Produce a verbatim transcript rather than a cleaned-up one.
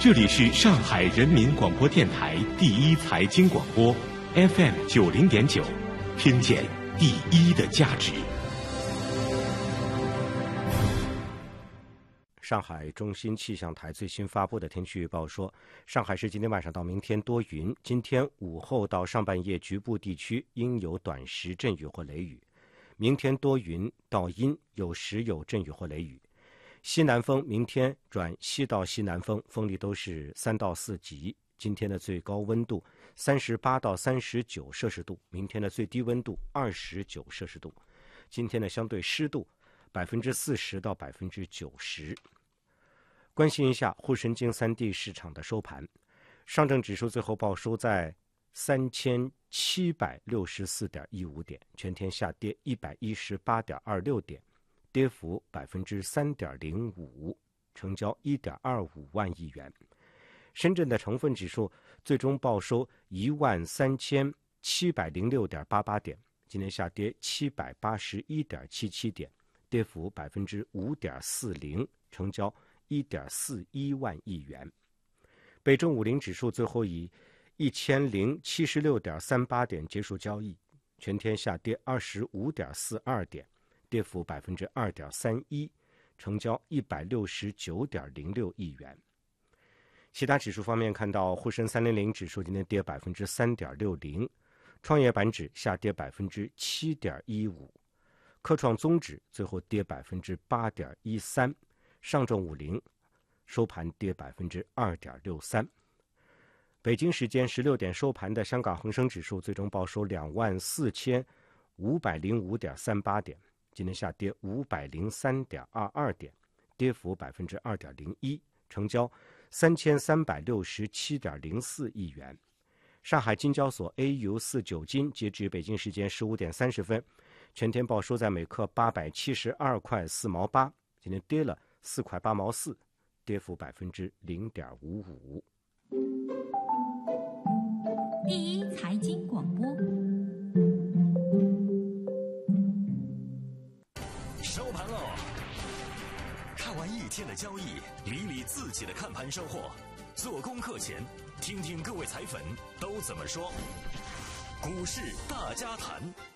这里是上海人民广播电台第一财经广播 F M 九零点九，听见第一的价值。 上海中心气象台最新发布的天气预报说，上海市今天晚上到明天多云，今天午后到上半夜局部地区应有短时阵雨或雷雨，明天多云到阴，有时有阵雨或雷雨。西南风明天转西到西南风，风力都是三到四级。今天的最高温度三十八到三十九摄氏度，明天的最低温度二十九摄氏度。今天的相对湿度百分之四十到百分之九十。关心一下沪深京三地市场的收盘，上证指数最后报收在三千七百六十四点一五点，全天下跌一百一十八点二六点。跌幅百分之三点零五，成交一点二五万亿元。深圳的成分指数最终报收一万三千七百零六点八八点，今天下跌七百八十一点七七点，跌幅百分之五点四零，成交一点四一万亿元。北证五零指数最后以一千零七十六点三八点结束交易，全天下跌二十五点四二点。跌幅百分之二点三一，成交一百六十九点零六亿元。其他指数方面，看到沪深三零零指数今天跌百分之三点六零，创业板指下跌百分之七点一五，科创综指最后跌百分之八点一三，上证五零收盘跌百分之二点六三。北京时间十六点收盘的香港恒生指数最终报收两万四千五百零五点三八点。今天下跌五百零三点二二点，跌幅百分之二点零一，成交三千三百六十七点零四亿元。上海金交所 A 五四九金截至北京时间十五点三十分，全天报收在每克八百七十二块四毛八，今天跌了四块八毛四，跌幅百分之零点五五。 第一财经广播。 一天的交易，理理自己的看盘收获。做功课前，听听各位财粉都怎么说。股市大家谈。